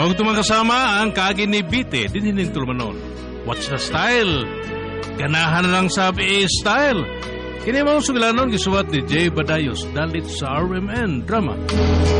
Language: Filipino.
Huwag tumang kasama ang kaagi ni Bite, dinhining tulumanon. What's the style? Ganahan na lang sa style. Kini mong suglanon gisuwat ni Jay Badayos dalit sa RMN Drama.